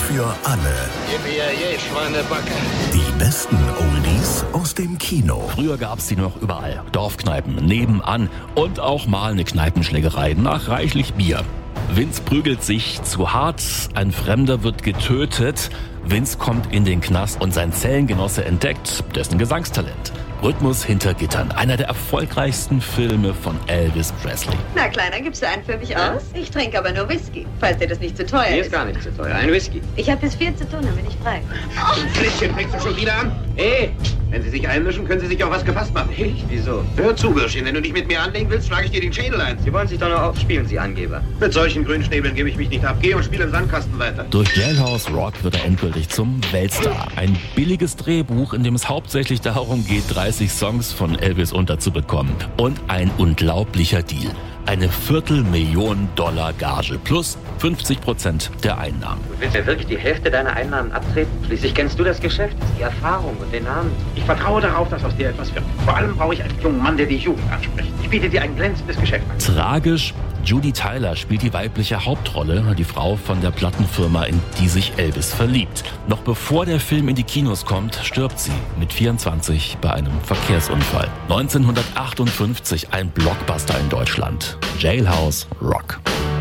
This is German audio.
für alle. Yippie, Schweinebacke. Die besten Oldies aus dem Kino. Früher gab's die noch überall. Dorfkneipen, nebenan und auch mal eine Kneipenschlägerei nach reichlich Bier. Vince prügelt sich zu hart, ein Fremder wird getötet. Vince kommt in den Knast und sein Zellengenosse entdeckt dessen Gesangstalent. Rhythmus hinter Gittern, einer der erfolgreichsten Filme von Elvis Presley. Na, Kleiner, gibst du einen für mich aus? Ich trinke aber nur Whisky, falls dir das nicht zu teuer ist. Mir ist gar nicht zu teuer. Ein Whisky. Ich habe bis 4 zu tun, dann bin ich frei. Ein Fläschchen fängst du schon wieder an? Hey, wenn Sie sich einmischen, können Sie sich auf was gefasst machen. Ich? Wieso? Hör zu, Bürschchen, wenn du dich mit mir anlegen willst, schlage ich dir den Schädel ein. Sie wollen sich doch nur aufspielen, Sie Angeber. Mit solchen Grünschnäbeln gebe ich mich nicht ab. Geh und spiel im Sandkasten weiter. Durch Jailhouse Rock wird er endgültig zum Weltstar. Ein billiges Drehbuch, in dem es hauptsächlich darum geht, 30 Songs von Elvis unterzubekommen. Und ein unglaublicher Deal. Eine $250.000 Gage plus 50% der Einnahmen. Du willst ja wirklich die Hälfte deiner Einnahmen abtreten? Schließlich kennst du das Geschäft, die Erfahrung und den Namen. Ich vertraue darauf, dass aus dir etwas wird. Vor allem brauche ich einen jungen Mann, der die Jugend anspricht. Ich biete dir ein glänzendes Geschäft an. Tragisch, Judy Tyler spielt die weibliche Hauptrolle, die Frau von der Plattenfirma, in die sich Elvis verliebt. Noch bevor der Film in die Kinos kommt, stirbt sie mit 24 bei einem Verkehrsunfall. 1958 ein Blockbuster in Deutschland. Jailhouse Rock.